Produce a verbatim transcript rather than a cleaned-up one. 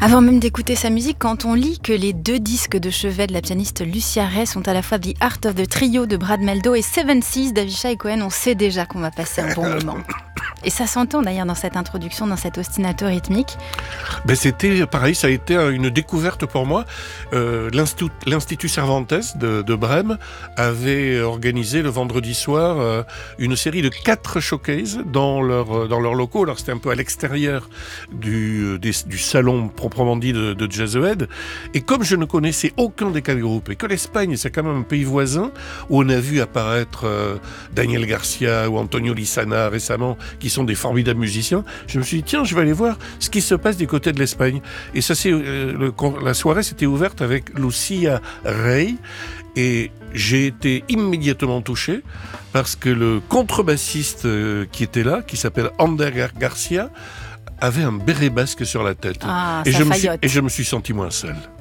Avant même d'écouter sa musique, quand on lit que les deux disques de chevet de la pianiste Lucia Ray sont à la fois The Art of the Trio de Brad Mehldau et Seven Seas d'Avishai Cohen, on sait déjà qu'on va passer un bon moment. Et ça s'entend d'ailleurs dans cette introduction, dans cet ostinato rythmique. Ben c'était pareil, ça a été une découverte pour moi. Euh, l'Institut, l'Institut Cervantes de, de Brême avait organisé le vendredi soir euh, une série de quatre showcases dans leur dans leurs locaux. Alors c'était un peu à l'extérieur du des, du salon proprement dit de, de Jazzhead. Et comme je ne connaissais aucun des quatre groupes et que l'Espagne c'est quand même un pays voisin où on a vu apparaître euh, Daniel Garcia ou Antonio Lissana récemment, qui sont des formidables musiciens, je me suis dit tiens, je vais aller voir ce qui se passe du côté de l'Espagne. Et ça c'est euh, le, la soirée s'était ouverte avec Lucia Ray et j'ai été immédiatement touché parce que le contrebassiste euh, qui était là, qui s'appelle Ander Garcia, avait un béret basque sur la tête. Ah, et, ça je me suis, faillote. et je me suis senti moins seul.